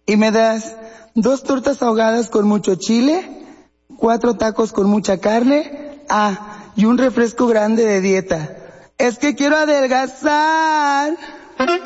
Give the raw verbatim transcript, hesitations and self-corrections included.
Y me das dos tortas ahogadas con mucho chile, cuatro tacos con mucha carne, ah, y un refresco grande de dieta. Es que quiero adelgazar.